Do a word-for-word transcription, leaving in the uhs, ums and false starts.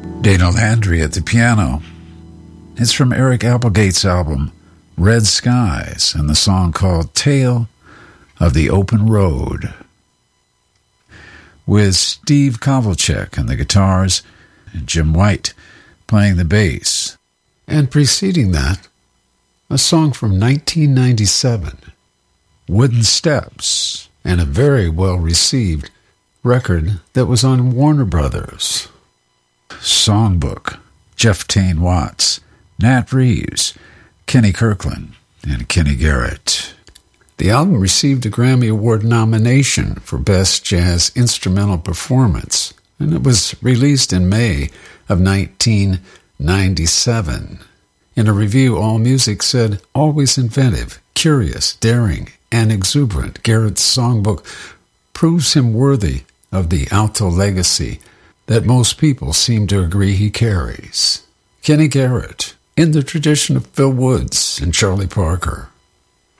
Dana Landry at the piano. It's from Eric Applegate's album, Red Skies, and the song called Tale of the Open Road, with Steve Kovalchek on the guitars and Jim White playing the bass. And preceding that, a song from nineteen ninety-seven, Wooden Steps, and a very well-received record that was on Warner Brothers. Songbook, Jeff Tain Watts, Nat Reeves, Kenny Kirkland, and Kenny Garrett. The album received a Grammy Award nomination for Best Jazz Instrumental Performance, and it was released in May of nineteen ninety-seven. In a review, AllMusic said, always inventive, curious, daring, and exuberant, Garrett's songbook proves him worthy of the alto legacy that most people seem to agree he carries. Kenny Garrett, in the tradition of Phil Woods and Charlie Parker.